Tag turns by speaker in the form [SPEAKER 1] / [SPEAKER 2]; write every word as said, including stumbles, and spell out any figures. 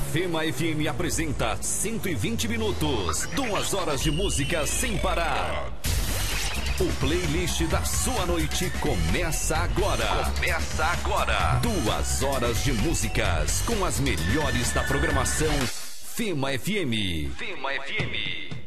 [SPEAKER 1] Fema F M apresenta cento e vinte minutos, duas horas de música sem parar. O playlist da sua noite começa agora. Começa agora. Duas horas de músicas com as melhores da programação Fema F M. Fema F M.